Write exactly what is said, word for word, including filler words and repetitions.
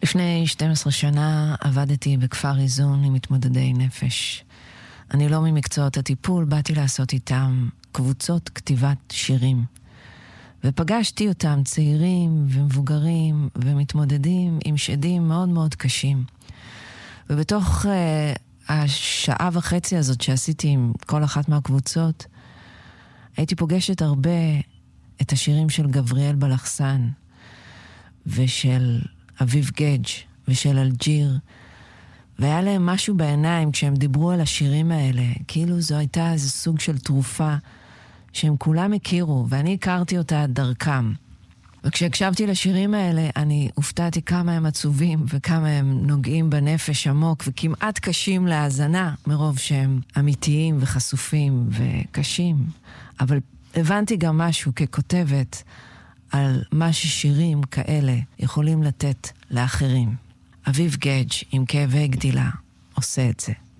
לפני שתים עשרה שנה עבדתי בכפר איזון עם מתמודדי נפש. אני לא ממקצועות הטיפול, באתי לעשות איתם קבוצות כתיבת שירים. ופגשתי אותם צעירים ומבוגרים ומתמודדים עם שדים מאוד מאוד קשים. ובתוך uh, השעה וחצי הזאת שעשיתי עם כל אחת מהקבוצות, הייתי פוגשת הרבה את השירים של גבריאל בלחסן, ושל אביב גדג' ושל אלג'יר, והיה להם משהו בעיניים כשהם דיברו על השירים האלה, כאילו זו הייתה איזה סוג של תרופה שהם כולם הכירו, ואני הכרתי אותה דרכם. וכשהקשבתי לשירים האלה, אני הופתעתי כמה הם עצובים וכמה הם נוגעים בנפש עמוק וכמעט קשים להאזנה, מרוב שהם אמיתיים וחשופים וקשים. אבל הבנתי גם משהו ככותבת על מה ששירים כאלה יכולים לתת לאחרים. אביב גדג' עם כאבי גדילה עושה את זה.